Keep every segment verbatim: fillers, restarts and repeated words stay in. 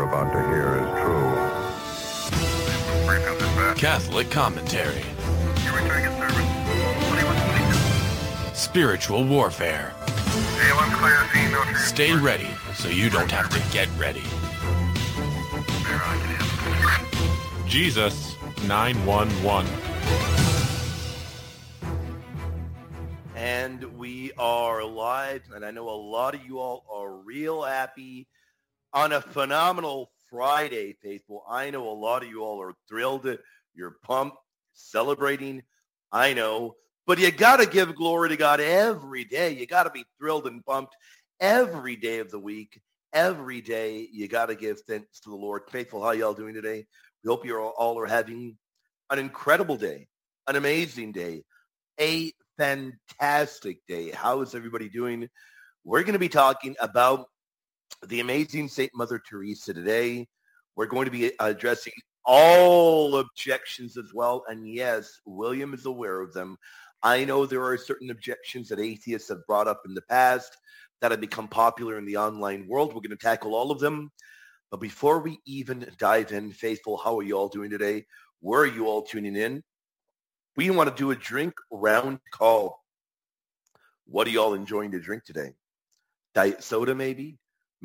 about to hear is true. Catholic commentary. Spiritual warfare. Stay ready so you don't have to get ready. Jesus nine one one. And we are live, and I know a lot of you all are real happy on a phenomenal Friday, faithful. I know a lot of you all are thrilled. You're pumped, celebrating. I know. But you got to give glory to God every day. You got to be thrilled and pumped every day of the week. Every day you got to give thanks to the Lord. Faithful, how y'all doing today? We hope you all are having an incredible day, an amazing day, a fantastic day. How is everybody doing? We're going to be talking about the amazing Saint Mother Teresa today. We're going to be addressing all objections as well. And yes, William is aware of them. I know there are certain objections that atheists have brought up in the past that have become popular in the online world. We're going to tackle all of them. But before we even dive in, faithful, how are you all doing today? Where are you all tuning in? We want to do a drink round call. What are you all enjoying to drink today? Diet soda, maybe?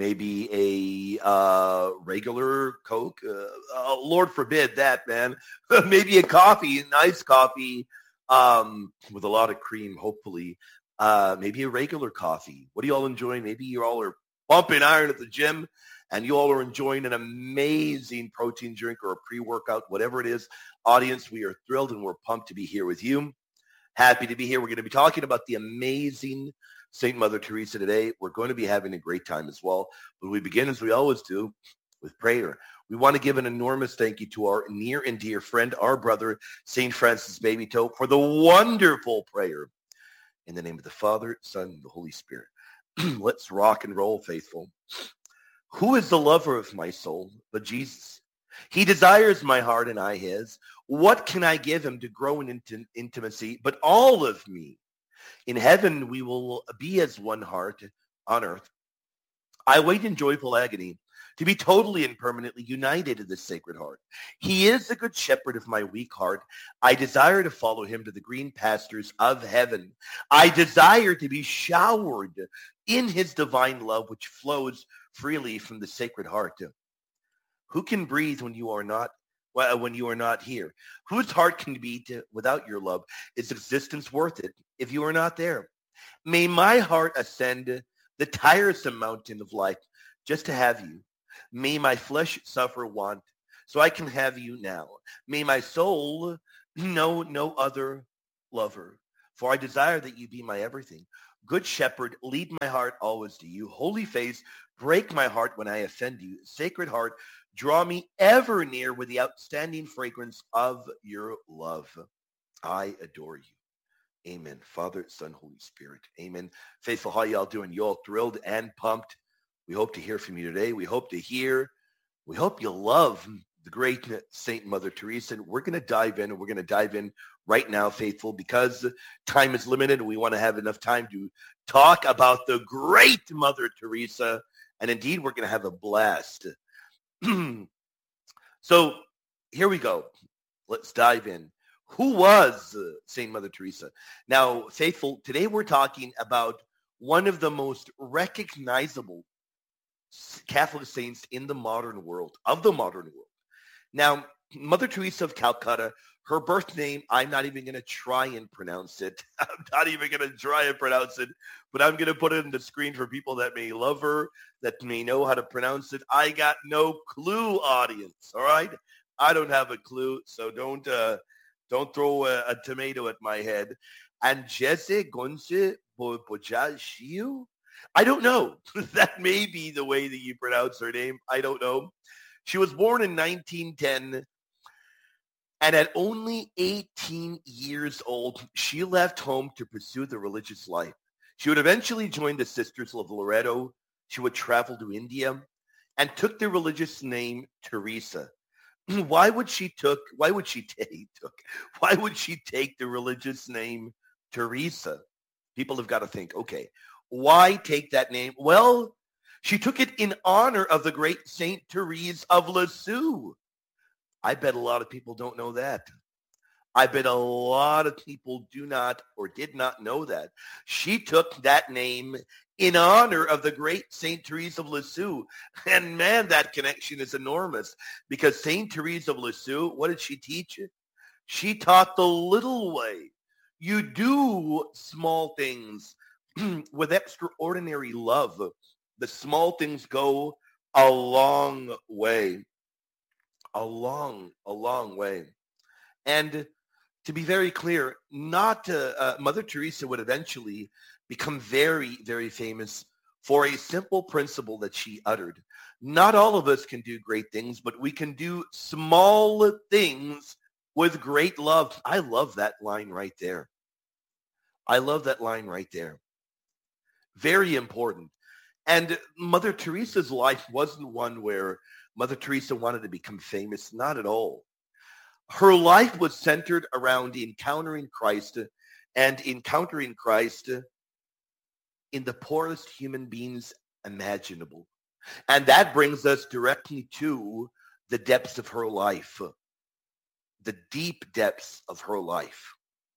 Maybe a uh, regular Coke? Uh, uh, Lord forbid that, man. Maybe a coffee, a nice coffee um, with a lot of cream, hopefully. Uh, maybe a regular coffee. What are you all enjoying? Maybe you all are bumping iron at the gym and you all are enjoying an amazing protein drink or a pre-workout, whatever it is. Audience, we are thrilled and we're pumped to be here with you. Happy to be here. We're going to be talking about the amazing Saint Mother Teresa today. We're going to be having a great time as well. But we begin, as we always do, with prayer. We want to give an enormous thank you to our near and dear friend, our brother, Saint Francis Baby Toe, for the wonderful prayer. In the name of the Father, Son, and the Holy Spirit. Let's rock and roll, faithful. Who is the lover of my soul but Jesus? He desires my heart and I his. What can I give him to grow in int- intimacy but all of me? In heaven we will be as one heart on earth. I wait in joyful agony to be totally and permanently united to this sacred heart. He is the good shepherd of my weak heart. I desire to follow him to the green pastures of heaven. I desire to be showered in his divine love, which flows freely from the sacred heart. Who can breathe when you are not well, when you are not here? Whose heart can beat without your love? Is existence worth it if you are not there? May my heart ascend the tiresome mountain of life just to have you. May my flesh suffer want so I can have you now. May my soul know no other lover, for I desire that you be my everything. Good shepherd, lead my heart always to you. Holy face, break my heart when I offend you. Sacred heart, draw me ever near with the outstanding fragrance of your love. I adore you. Amen. Father, Son, Holy Spirit. Amen. Faithful, how y'all doing? You all thrilled and pumped? We hope to hear from you today. We hope to hear. We hope you love the great Saint Mother Teresa. And we're going to dive in, and we're going to dive in right now, faithful, because time is limited. And we want to have enough time to talk about the great Mother Teresa. And indeed, we're going to have a blast. So here we go. Let's dive in. Who was uh, Saint Mother Teresa? Now, faithful, today we're talking about one of the most recognizable Catholic saints in the modern world, of the modern world. Now, Mother Teresa of Calcutta, her birth name, I'm not even going to try and pronounce it. I'm not even going to try and pronounce it, but I'm going to put it on the screen for people that may love her, that may know how to pronounce it. I got no clue, audience, all right? I don't have a clue, so don't uh, don't throw a, a tomato at my head. And Jesse Gonse Bojashiu? I don't know. That may be the way that you pronounce her name. I don't know. She was born in nineteen ten, and at only eighteen years old, she left home to pursue the religious life. She would eventually join the Sisters of Loreto. She would travel to India and took the religious name Teresa. Why would she took? Why would she take? Took, why would she take the religious name Teresa? People have got to think. Okay, why take that name? Well, She took it in honor of the great Saint Therese of Lisieux. I bet a lot of people don't know that. I bet a lot of people do not or did not know that. She took that name in honor of the great Saint Therese of Lisieux. And man, that connection is enormous because Saint Therese of Lisieux, what did she teach? She taught the little way. You do small things with extraordinary love. The small things go a long way. A long, a long way. And to be very clear, not uh, uh, Mother Teresa would eventually become very, very famous for a simple principle that she uttered. Not all of us can do great things, but we can do small things with great love. I love that line right there. I love that line right there. Very important. And Mother Teresa's life wasn't one where Mother Teresa wanted to become famous. Not at all. Her life was centered around encountering Christ and encountering Christ in the poorest human beings imaginable. And that brings us directly to the depths of her life, the deep depths of her life.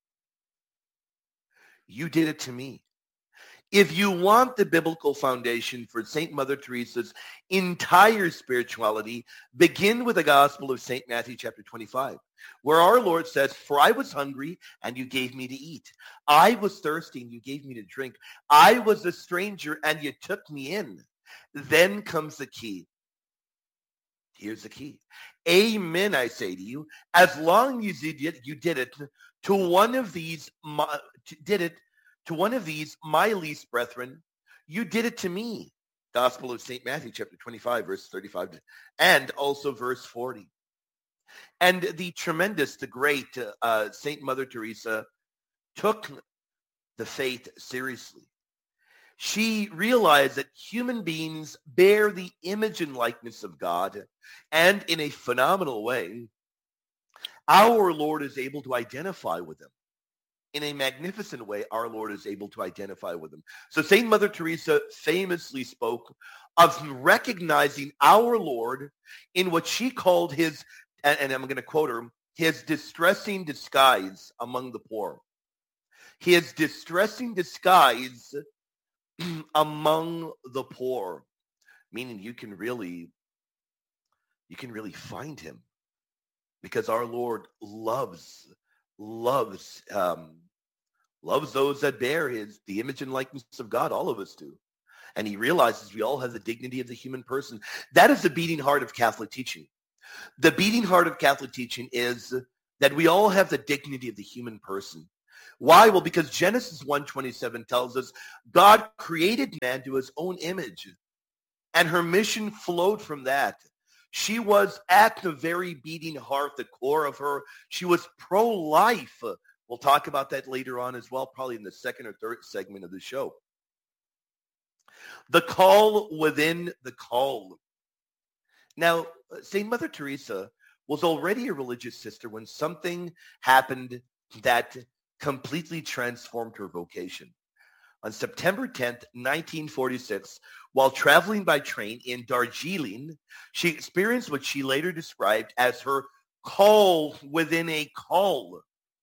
You did it to me. If you want the biblical foundation for Saint Mother Teresa's entire spirituality, begin with the Gospel of Saint Matthew chapter twenty-five, where our Lord says, "For I was hungry and you gave me to eat. I was thirsty and you gave me to drink. I was a stranger and you took me in." Then comes the key. Here's the key. Amen, I say to you, as long as you did, you did it to one of these, did it to one of these, my least brethren, you did it to me. Gospel of Saint Matthew, chapter twenty-five, verse thirty-five, and also verse forty. And the tremendous, the great uh, Saint Mother Teresa took the faith seriously. She realized that human beings bear the image and likeness of God, and in a phenomenal way, our Lord is able to identify with them. In a magnificent way, our Lord is able to identify with them. So Saint Mother Teresa famously spoke of recognizing our Lord in what she called his, and I'm going to quote her, his distressing disguise among the poor. His distressing disguise among the poor, meaning you can really, you can really find him because our Lord loves, loves, um, loves those that bear his, the image and likeness of God. All of us do. And he realizes we all have the dignity of the human person. That is the beating heart of Catholic teaching. The beating heart of Catholic teaching is that we all have the dignity of the human person. Why? Well, because Genesis one twenty-seven tells us God created man to his own image, and her mission flowed from that. She was at the very beating heart, the core of her. She was pro-life. We'll talk about that later on as well, probably in the second or third segment of the show. The call within the call. Now, Saint Mother Teresa was already a religious sister when something happened that completely transformed her vocation. On September tenth, nineteen forty-six, while traveling by train in Darjeeling, she experienced what she later described as her call within a call.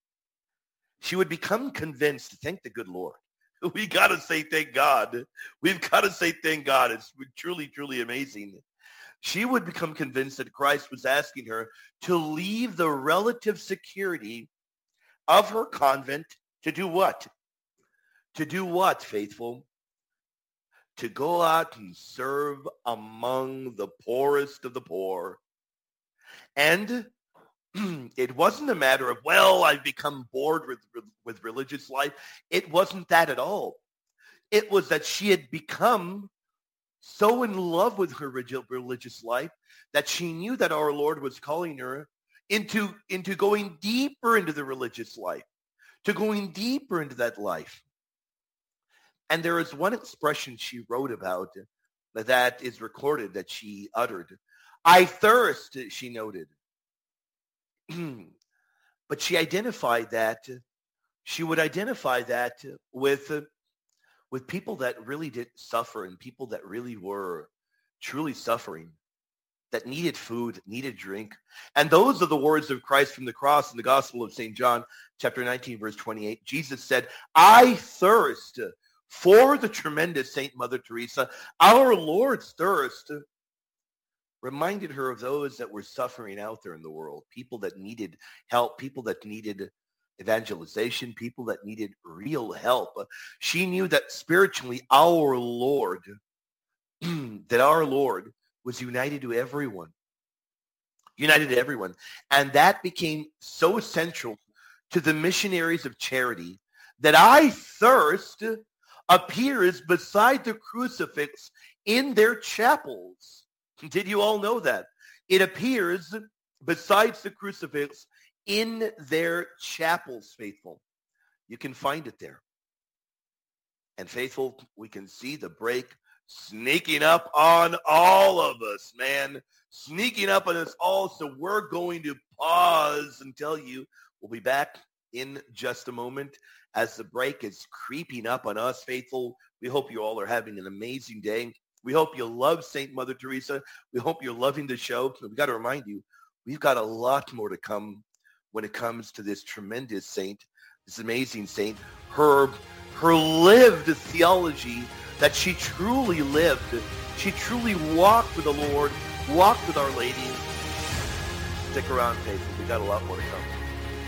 She would become convinced, thank the good Lord. We got to say thank God. We've got to say thank God. It's truly, truly amazing. She would become convinced that Christ was asking her to leave the relative security of her convent to do what? To do what, faithful? To go out and serve among the poorest of the poor. And it wasn't a matter of, well, I've become bored with, with religious life. It wasn't that at all. It was that she had become so in love with her religious life that she knew that our Lord was calling her into, into going deeper into the religious life, to going deeper into that life. And there is one expression she wrote about that is recorded that she uttered. I thirst, she noted. But she identified that, she would identify that with, with people that really did suffer and people that really were truly suffering, that needed food, needed drink. And those are the words of Christ from the cross in the Gospel of Saint John, chapter nineteen, verse twenty-eight. Jesus said, I thirst for the tremendous Saint Mother Teresa. Our Lord's thirst reminded her of those that were suffering out there in the world, people that needed help, people that needed evangelization, people that needed real help. She knew that spiritually our Lord, that our Lord was united to everyone, united to everyone. And that became so central to the missionaries of charity that I thirst appears beside the crucifix in their chapels. Did you all know that? It appears besides the crucifix in their chapels, faithful. You can find it there. And faithful, we can see the break sneaking up on all of us, man. Sneaking up on us all. So we're going to pause and tell you we'll be back in just a moment as the break is creeping up on us, faithful. We hope you all are having an amazing day. We hope you love Saint Mother Teresa. We hope you're loving the show. We've got to remind you, we've got a lot more to come when it comes to this tremendous saint, this amazing saint, her, her lived theology that she truly lived. She truly walked with the Lord, walked with Our Lady. Stick around, faithful. We've got a lot more to come.